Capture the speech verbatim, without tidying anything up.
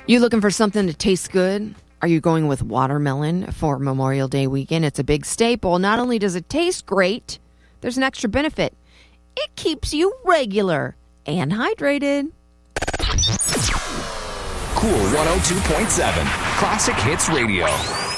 You looking for something to taste good? Are you going with watermelon for Memorial Day weekend? It's a big staple. Not only does it taste great, there's an extra benefit. It keeps you regular and hydrated. Cool one oh two point seven, Classic Hits Radio.